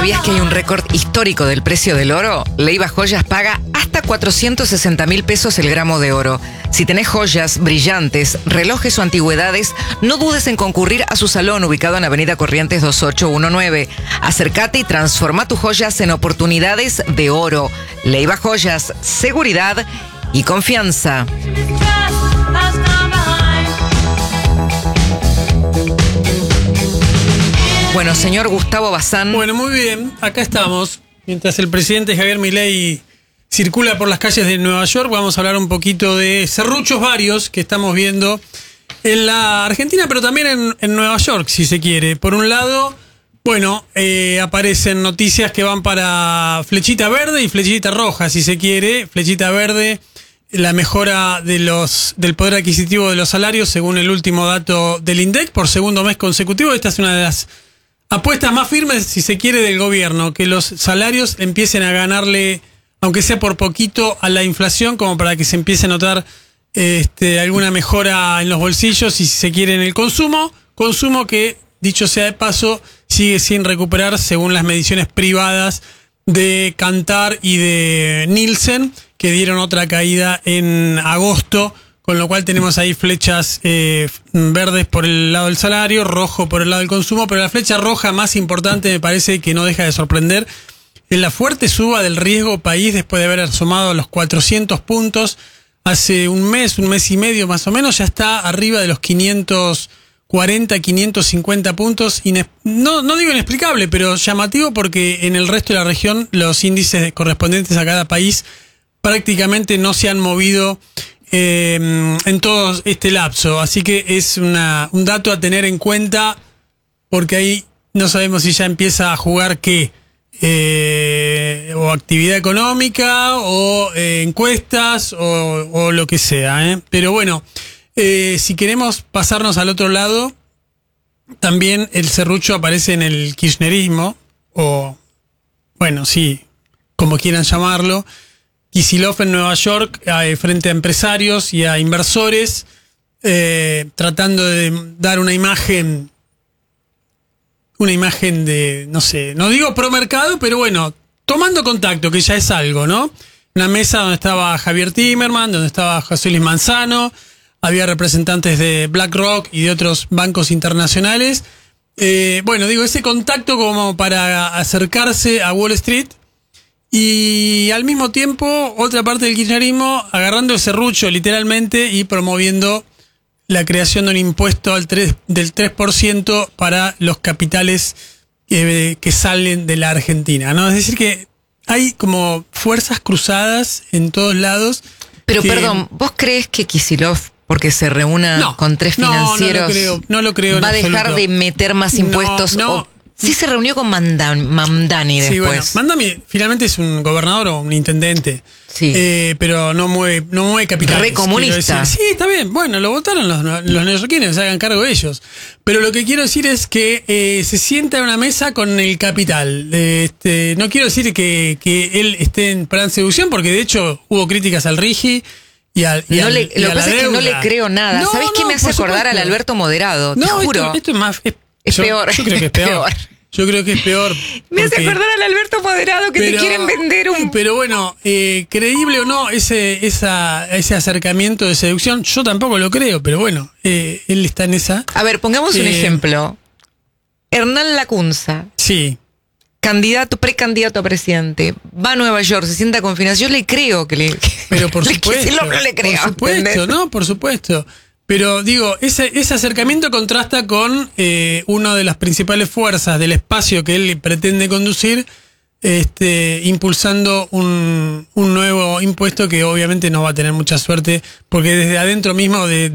sabías que hay un récord histórico del precio del oro? Leiva Joyas paga hasta 460.000 pesos el gramo de oro. Si tenés joyas, brillantes, relojes o antigüedades, no dudes en concurrir a su salón ubicado en Avenida Corrientes 2819. Acércate y transforma tus joyas en oportunidades de oro. Leiva Joyas, seguridad y confianza. Bueno, señor Gustavo Bazán. Bueno, muy bien, acá estamos. Mientras el presidente Javier Milei circula por las calles de Nueva York, vamos a hablar un poquito de serruchos varios que estamos viendo en la Argentina, pero también en Nueva York, si se quiere. Por un lado, bueno, aparecen noticias que van para flechita verde y flechita roja, si se quiere. Flechita verde, la mejora del poder adquisitivo de los salarios, según el último dato del INDEC, por segundo mes consecutivo. Esta es una de las apuestas más firmes, si se quiere, del gobierno, que los salarios empiecen a ganarle, aunque sea por poquito, a la inflación, como para que se empiece a notar alguna mejora en los bolsillos y, si se quiere, en el consumo que, dicho sea de paso, sigue sin recuperar según las mediciones privadas de Kantar y de Nielsen, que dieron otra caída en agosto, con lo cual tenemos ahí flechas verdes por el lado del salario, rojo por el lado del consumo, pero la flecha roja más importante, me parece que no deja de sorprender, es la fuerte suba del riesgo país después de haber asomado a los 400 puntos hace un mes y medio más o menos. Ya está arriba de los 540, 550 puntos. No digo inexplicable, pero llamativo, porque en el resto de la región los índices correspondientes a cada país prácticamente no se han movido en todo este lapso. Así que es un dato a tener en cuenta, porque ahí no sabemos si ya empieza a jugar qué. O actividad económica o encuestas o lo que sea, Pero bueno, si queremos pasarnos al otro lado, también el serrucho aparece en el kirchnerismo, o bueno, sí, como quieran llamarlo. Kicillof en Nueva York, frente a empresarios y a inversores, tratando de dar una imagen de, no sé, no digo pro mercado, pero bueno, tomando contacto, que ya es algo, ¿no? Una mesa donde estaba Javier Timerman, donde estaba José Luis Manzano, había representantes de BlackRock y de otros bancos internacionales. Bueno, digo, ese contacto como para acercarse a Wall Street, y al mismo tiempo otra parte del kirchnerismo agarrando el serrucho literalmente y promoviendo la creación de un impuesto del 3% para los capitales que salen de la Argentina, ¿no? Es decir, que hay como fuerzas cruzadas en todos lados. Pero perdón, ¿vos crees que Kicillof, porque se reúna con tres financieros, no lo creo va a dejar de meter más impuestos? Sí, se reunió con Mamdani después. Sí, bueno, Mamdani finalmente es un gobernador o un intendente. Sí. Pero no mueve capitales. Re comunista. Sí, está bien. Bueno, lo votaron los neoyorquinos, se hagan cargo de ellos. Pero lo que quiero decir es que se sienta en una mesa con el capital. No quiero decir que él esté en plan seducción, porque de hecho hubo críticas al RIGI y lo que pasa es que no le creo nada. ¿Sabés qué me hace acordar al Alberto Moderado? Te juro. Esto es más... Es peor. Yo creo que es peor. Yo creo que es peor. Me hace acordar al Alberto Moderado que te quieren vender un... Pero bueno, creíble o no ese acercamiento de seducción, yo tampoco lo creo, pero bueno, él está en esa. A ver, pongamos un ejemplo. Hernán Lacunza. Sí. Precandidato a presidente. Va a Nueva York, se sienta con finanzas. Yo le creo que le... Pero por supuesto. No le creo. Por supuesto, ¿entendés? ¿No? Por supuesto. Pero digo, ese acercamiento contrasta con una de las principales fuerzas del espacio que él pretende conducir, impulsando un nuevo impuesto que obviamente no va a tener mucha suerte, porque desde adentro mismo de